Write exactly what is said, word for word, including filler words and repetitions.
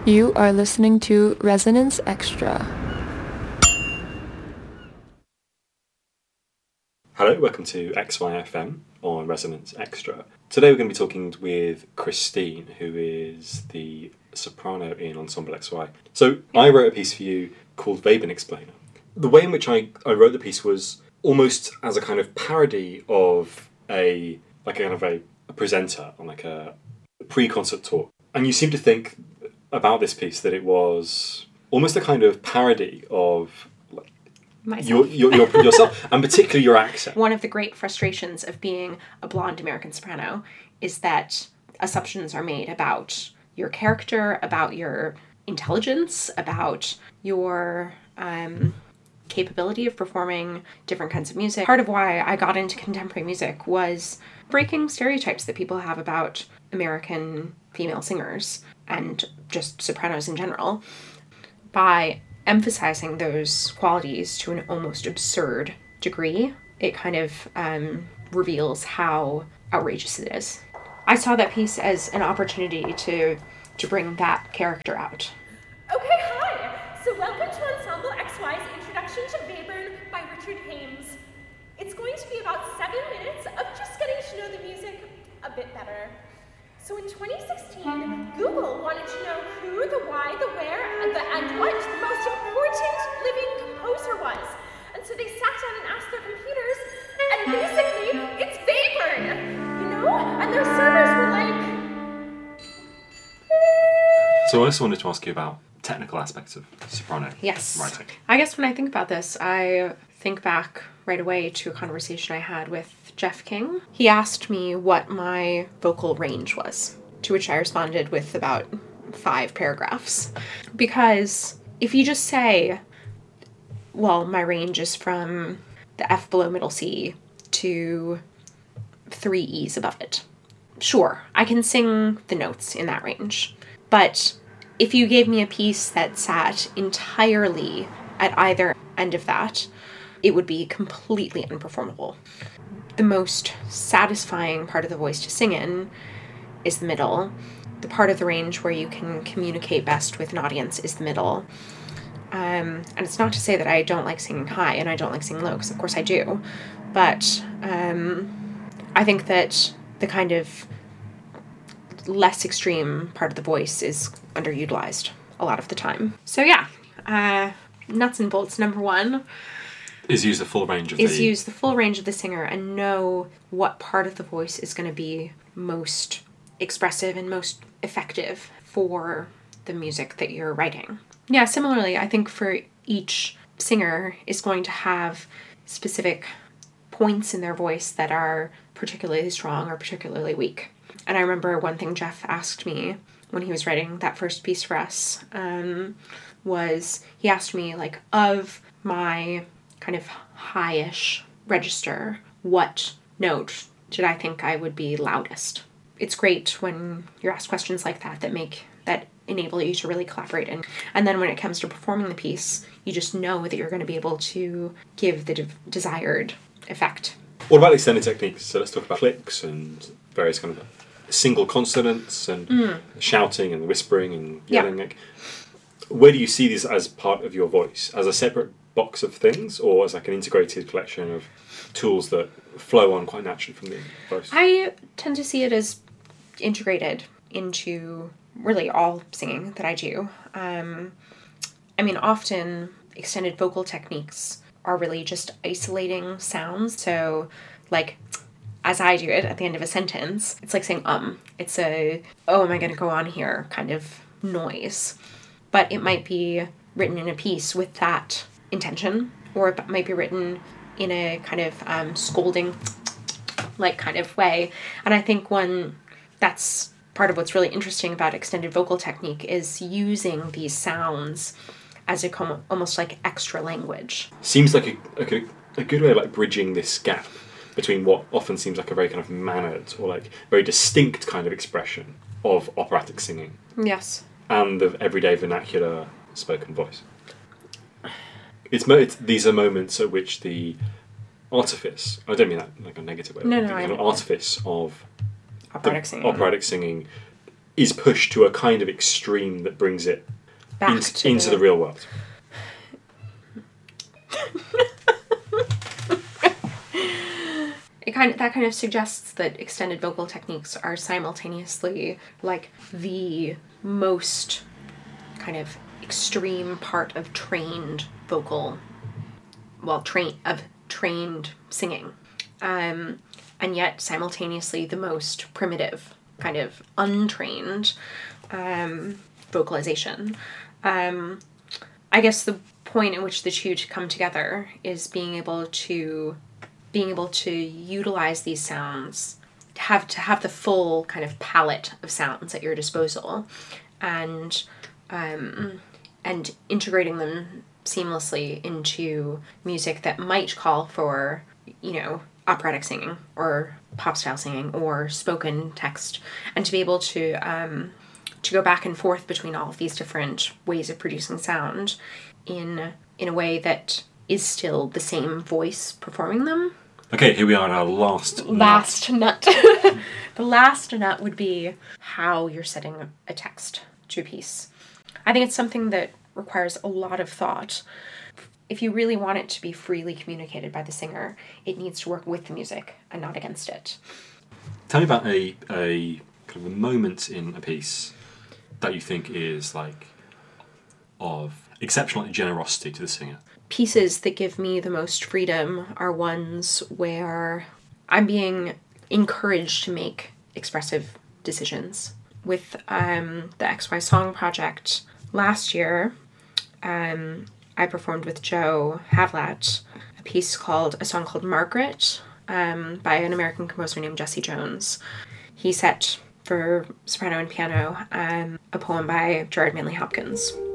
You are listening to Resonance Extra. Hello, welcome to X Y F M on Resonance Extra. Today we're going to be talking with Christine, who is the soprano in Ensemble X Y. So I wrote a piece for you called Weben Explainer. The way in which I, I wrote the piece was almost as a kind of parody of a, like a kind of a, a presenter on like a pre-concert talk. And you seem to think about this piece that it was almost a kind of parody of Myself. Your, your, your, yourself, and particularly your accent. One of the great frustrations of being a blonde American soprano is that assumptions are made about your character, about your intelligence, about your um, capability of performing different kinds of music. Part of why I got into contemporary music was breaking stereotypes that people have about American female singers and just sopranos in general by emphasizing those qualities to an almost absurd degree. It kind of um, reveals how outrageous it is. I saw that piece as an opportunity to to bring that character out. Okay, hi! So welcome to Ensemble X Y's Introduction to Webern by Richard Hames. It's going to be about seven minutes of just getting to know the music a bit better. So in twenty sixteen, Google wanted to know who, the why, the where, and the and what the most important living composer was. And so they sat down and asked their computers, and basically, it's Webern! You know? And their servers were like... So I also wanted to ask you about technical aspects of soprano yes. writing. I guess when I think about this, I think back right away to a conversation I had with Jeff King. He asked me what my vocal range was, to which I responded with about five paragraphs. Because if you just say, well, my range is from the F below middle C to three E's above it. Sure, I can sing the notes in that range. But if you gave me a piece that sat entirely at either end of that, it would be completely unperformable. The most satisfying part of the voice to sing in is the middle. The part of the range where you can communicate best with an audience is the middle. Um, and it's not to say that I don't like singing high and I don't like singing low, because of course I do. But um, I think that the kind of less extreme part of the voice is underutilized a lot of the time. So yeah, uh, nuts and bolts number one. Is use the full range of is the... use the full range of the singer and know what part of the voice is going to be most expressive and most effective for the music that you're writing. Yeah, similarly, I think for each singer is going to have specific points in their voice that are particularly strong or particularly weak. And I remember one thing Jeff asked me when he was writing that first piece for us um, was he asked me, like, of my kind of high-ish register, what note did I think I would be loudest? It's great when you're asked questions like that that make, that enable you to really collaborate. And, and then when it comes to performing the piece, you just know that you're going to be able to give the de- desired effect. What about extended techniques? So let's talk about clicks and various kind of single consonants and mm. shouting and whispering and yelling. Yeah. Like, where do you see these as part of your voice? As a separate box of things, or as like an integrated collection of tools that flow on quite naturally from the voice? I tend to see it as integrated into really all singing that I do. Um, I mean, often extended vocal techniques are really just isolating sounds. So, like, as I do it at the end of a sentence, it's like saying um. It's a, oh, am I going to go on here kind of noise. But it might be written in a piece with that intention, or it might be written in a kind of um, scolding, like, kind of way. And I think when that's part of what's really interesting about extended vocal technique is using these sounds as a com- almost like extra language. Seems like a, a, good, a good way of like bridging this gap between what often seems like a very kind of mannered or like very distinct kind of expression of operatic singing. Yes. And the everyday vernacular spoken voice. It's, it's these are moments at which the artifice, I don't mean that like a negative way, no, the no, kind of artifice of operatic singing. operatic singing is pushed to a kind of extreme that brings it Back into, to into the... the real world. It kind of, that kind of suggests that extended vocal techniques are simultaneously like the most kind of extreme part of trained vocal, well, train of trained singing, um, and yet simultaneously the most primitive kind of untrained um, vocalization. Um, I guess the point at which the two come together is being able to being able to utilize these sounds, to have to have the full kind of palette of sounds at your disposal, and um, and integrating them seamlessly into music that might call for, you know, operatic singing or pop style singing or spoken text, and to be able to um, to go back and forth between all of these different ways of producing sound in in a way that is still the same voice performing them. Okay, here we are at our last Last nut. nut. The last nut would be how you're setting a text to a piece. I think it's something that requires a lot of thought. If you really want it to be freely communicated by the singer, it needs to work with the music and not against it. Tell me about a a kind of a moment in a piece that you think is like of exceptional generosity to the singer. Pieces that give me the most freedom are ones where I'm being encouraged to make expressive decisions. With um, the X Y Song Project last year, um, I performed with Joe Havlat a piece called, a song called Margaret, um, by an American composer named Jesse Jones. He set for soprano and piano um, a poem by Gerard Manley Hopkins.